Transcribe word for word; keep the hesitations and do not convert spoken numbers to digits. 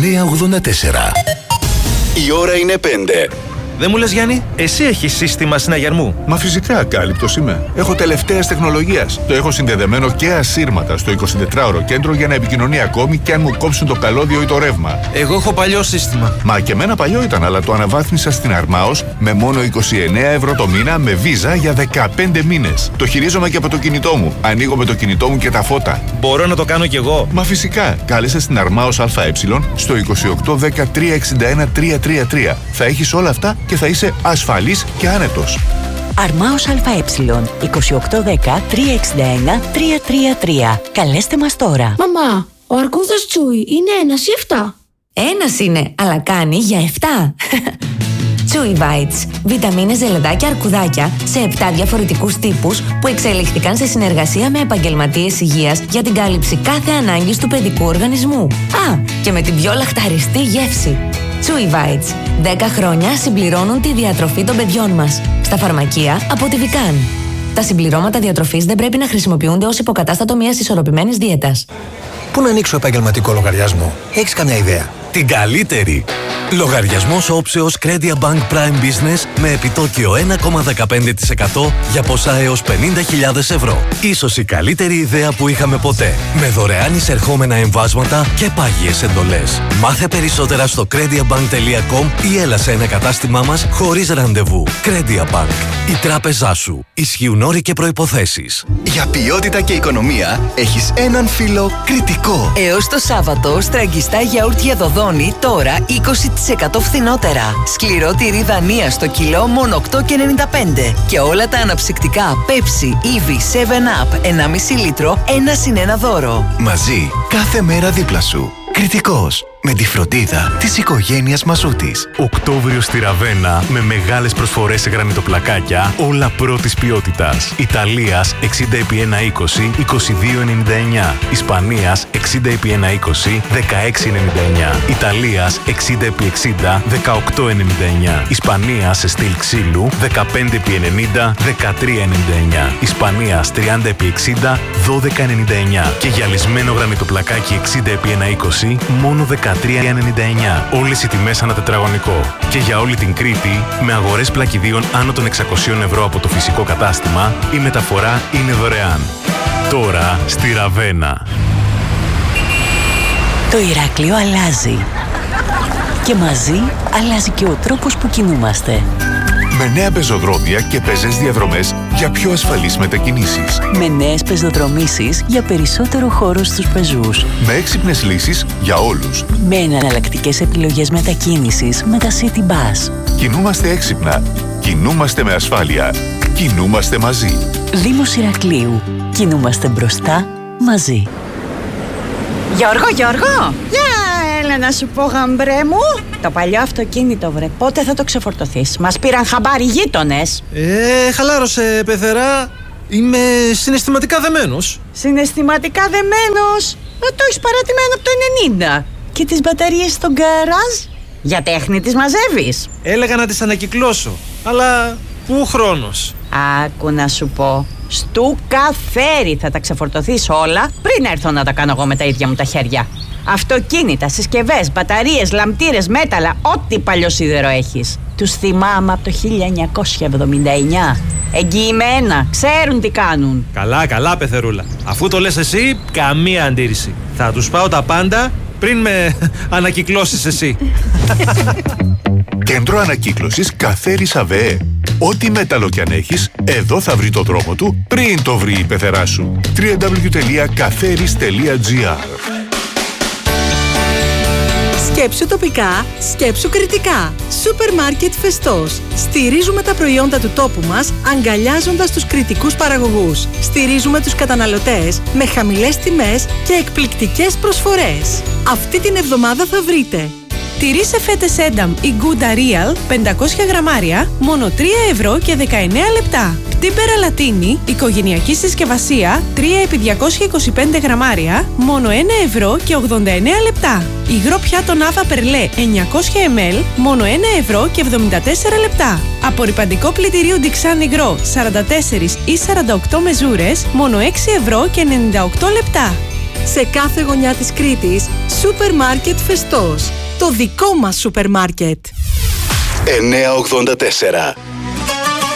εννιά ογδόντα τέσσερα. Η ώρα είναι πέντε. Δεν μου λες, Γιάννη, εσύ έχεις σύστημα συναγερμού? Μα φυσικά, ακάλυπτος είμαι. Έχω τελευταίας τεχνολογίας. Το έχω συνδεδεμένο και ασύρματα στο εικοσιτετράωρο κέντρο για να επικοινωνεί ακόμη και αν μου κόψουν το καλώδιο ή το ρεύμα. Εγώ έχω παλιό σύστημα. Μα και εμένα παλιό ήταν, αλλά το αναβάθμισα στην Αρμάος με μόνο είκοσι εννέα ευρώ το μήνα με Visa για δεκαπέντε μήνες. Το χειρίζομαι και από το κινητό μου. Ανοίγω με το κινητό μου και τα φώτα. Μπορώ να το κάνω κι εγώ? Μα φυσικά. Κάλεσε στην Αρμάος ΑΕ στο είκοσι οκτώ δέκα τριακόσια εξήντα ένα τριακόσια τριάντα τρία. Θα έχεις όλα αυτά και θα είσαι ασφαλής και άνετος. Αρμάος ΑΕ είκοσι οκτώ δέκα τριακόσια εξήντα ένα τριακόσια τριάντα τρία. Καλέστε μας τώρα. Μαμά, ο αρκούδας Τσούι είναι ένας ή εφτά? Ένας είναι, αλλά κάνει για εφτά. Chewy Bites. Βιταμίνες, ζελεδάκια, αρκουδάκια σε επτά διαφορετικούς τύπους που εξελιχθήκαν σε συνεργασία με επαγγελματίες υγείας για την κάλυψη κάθε ανάγκης του παιδικού οργανισμού. Α, και με την πιο λαχταριστή γεύση. Chewy Bites. δέκα χρόνια συμπληρώνουν τη διατροφή των παιδιών μας. Στα φαρμακεία από τη Vican. Τα συμπληρώματα διατροφής δεν πρέπει να χρησιμοποιούνται ως υποκατάστατο μιας ισορροπημένης δίαιτας. Πού να ανοίξω επαγγελματικό λογαριασμό? Έχεις καμιά ιδέα? Την καλύτερη! Λογαριασμός όψεως Credia Bank Prime Business με επιτόκιο ένα κόμμα δεκαπέντε τοις εκατό για ποσά έως πενήντα χιλιάδες ευρώ. Ίσως η καλύτερη ιδέα που είχαμε ποτέ. Με δωρεάν εισερχόμενα εμβάσματα και πάγιες εντολές. Μάθε περισσότερα στο crediabank τελεία com ή έλα σε ένα κατάστημά μας χωρίς ραντεβού. Credia Bank. Η τράπεζά σου. Ισχύουν όροι και προϋποθέσεις. Για ποιότητα και οικονομία έχεις έναν φίλο Κριτικό. Έως το Σάββατο, στραγγιστά γιαούρτια Δοδόνη τώρα είκοσι τοις εκατό φθηνότερα. Σκληρό τυρί Δανία στο κιλό μόνο οκτώ κόμμα ενενήντα πέντε. Και όλα τα αναψυκτικά Pepsi, Eevee, seven up, ενάμιση λίτρο, ένα συν ένα δώρο. Μαζί, κάθε μέρα δίπλα σου. Κριτικός. Με τη φροντίδα της οικογένειας Μασούτης. Οκτώβριο στη Ραβένα με μεγάλες προσφορές σε γρανιτοπλακάκια, όλα πρώτης ποιότητας. Ιταλίας εξήντα επί ένα είκοσι, είκοσι δύο ενενήντα εννιά. Ισπανίας εξήντα επί ένα είκοσι, δεκαέξι ενενήντα εννιά. Ιταλίας εξήντα επί εξήντα, δεκαοκτώ ενενήντα εννιά. Ισπανίας σε στυλ ξύλου δεκαπέντε επί ενενήντα, δεκατρία ενενήντα εννιά. Ισπανίας τριάντα επί εξήντα, δώδεκα ενενήντα εννιά. Και γυαλισμένο γρανιτοπλακάκι εξήντα επί ένα είκοσι, μόνο δεκατρία ενενήντα εννιά. Όλες οι τιμές ανά τετραγωνικό. Και για όλη την Κρήτη, με αγορές πλακιδίων άνω των εξακοσίων ευρώ από το φυσικό κατάστημα, η μεταφορά είναι δωρεάν. Τώρα στη Ραβένα. Το Ηράκλειο αλλάζει. Και μαζί αλλάζει και ο τρόπος που κινούμαστε. Με νέα πεζοδρόμια και πεζές διαδρομές για πιο ασφαλείς μετακινήσεις. Με νέες πεζοδρομήσεις για περισσότερο χώρο στους πεζούς. Με έξυπνες λύσεις για όλους. Με εναλλακτικές επιλογές μετακίνησης με τα City Bus. Κινούμαστε έξυπνα. Κινούμαστε με ασφάλεια. Κινούμαστε μαζί. Δήμος Ηρακλείου. Κινούμαστε μπροστά μαζί. Γιώργο, Γιώργο! Για έλα να σου πω, γαμπρέ μου. Το παλιό αυτοκίνητο, βρε, πότε θα το ξεφορτωθείς? Μας πήραν χαμπάρι γείτονες. Ε, χαλάρωσε, πεθερά. Είμαι συναισθηματικά δεμένος. Συναισθηματικά δεμένος? Ε, το έχεις παρατημένο από το ενενήντα. Και τις μπαταρίες στο γκαράζ? Για τέχνη τις μαζεύεις? Έλεγα να τις ανακυκλώσω, αλλά πού χρόνος? Άκου να σου πω. Στου καφέρι θα τα ξεφορτωθείς όλα πριν έρθω να τα κάνω εγώ με τα ίδια μου τα χέρια. Αυτοκίνητα, συσκευές, μπαταρίες, λαμπτήρες, μέταλλα, ό,τι παλιό σίδερο έχεις. Τους θυμάμαι από το χίλια εννιακόσια εβδομήντα εννιά. Εγγυημένα, ξέρουν τι κάνουν. Καλά, καλά, πεθερούλα. Αφού το λες εσύ, καμία αντίρρηση. Θα τους πάω τα πάντα πριν με ανακυκλώσεις εσύ. Κέντρο ανακύκλωσης Καφέρης ΑΒΕ. Ό,τι μέταλλο κι αν έχεις, εδώ θα βρει το δρόμο του πριν το βρει η πεθερά σου. double-u double-u double-u τελεία καφέρης τελεία τζι άρ. Σκέψου τοπικά, σκέψου κριτικά. Σούπερ μάρκετ Φεστός. Στηρίζουμε τα προϊόντα του τόπου μας, αγκαλιάζοντας τους κριτικούς παραγωγούς. Στηρίζουμε τους καταναλωτές με χαμηλές τιμές και εκπληκτικές προσφορές. Αυτή την εβδομάδα θα βρείτε τυρί σε φέτες Ένταμ ή Gouda Real πεντακόσια γραμμάρια, μόνο τρία ευρώ και δεκαεννέα λεπτά. Πτύπερα Λατίνη, οικογενειακή συσκευασία τρία επί διακόσια είκοσι πέντε γραμμάρια, μόνο ένα ευρώ και ογδόντα εννέα λεπτά. Υγρό πιάτο Νάβα Περλέ εννιακόσια μιλιλίτρια, μόνο ένα ευρώ και εβδομήντα τέσσερα λεπτά. Απορρυπαντικό πλυντηρίο Dixan υγρό σαράντα τέσσερα ή σαράντα οκτώ μεζούρες, μόνο έξι ευρώ και ενενήντα οκτώ λεπτά. Σε κάθε γωνιά της Κρήτης, Σούπερ Μάρκετ Φεστός. Το δικό μας σούπερ μάρκετ. εννιακόσια ογδόντα τέσσερα